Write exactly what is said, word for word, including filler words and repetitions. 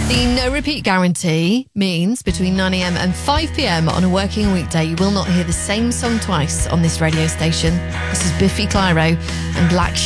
The no repeat guarantee means between nine a.m. and five p.m. on a working weekday, you will not hear the same song twice on this radio station. This is Biffy Clyro and Black